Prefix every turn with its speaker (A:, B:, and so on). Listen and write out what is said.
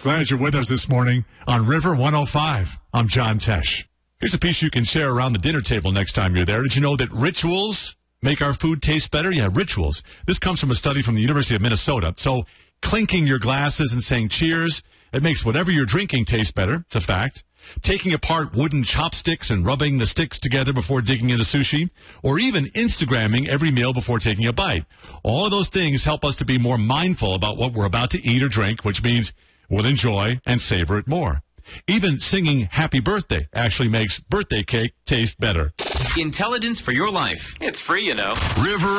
A: Glad you're with us this morning on River 105. I'm John Tesh. Here's a piece you can share around the dinner table next time you're there. Did you know that rituals make our food taste better? Yeah, rituals. This comes from a study from the University of Minnesota. So clinking your glasses and saying cheers, it makes whatever you're drinking taste better. It's a fact. Taking apart wooden chopsticks and rubbing the sticks together before digging into sushi, or even Instagramming every meal before taking a bite. All of those things help us to be more mindful about what we're about to eat or drink, which means we'll enjoy and savor it more. Even singing happy birthday actually makes birthday cake taste better.
B: Intelligence for your life. It's free, you know.
C: River